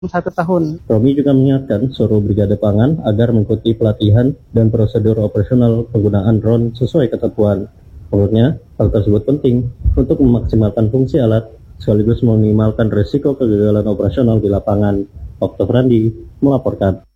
1 tahun. Romi juga mengingatkan seluruh Brigade Pangan agar mengikuti pelatihan dan prosedur operasional penggunaan drone sesuai ketentuan. Menurutnya, hal tersebut penting untuk memaksimalkan fungsi alat sekaligus meminimalkan risiko kegagalan operasional di lapangan. Oktav Randi melaporkan.